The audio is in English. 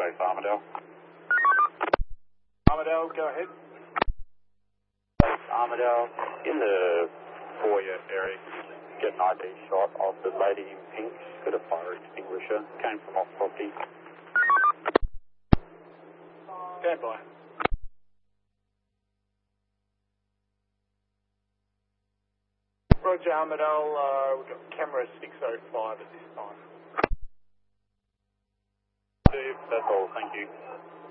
Space Armadale. Armadale, go ahead. Armadale, in the foyer area, get an ID shot of the lady in pink with a fire extinguisher. Came from off property. Stand by. Roger, Armadale, we've got camera 605 at this time. That's all, thank you.